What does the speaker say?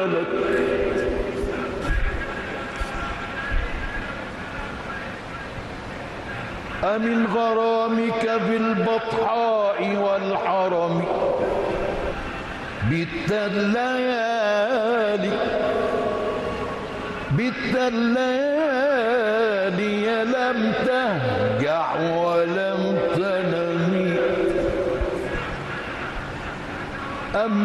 لك أمن غرامك بالبطحاء والحرم بت الليالي لم تهجع ولم تنمي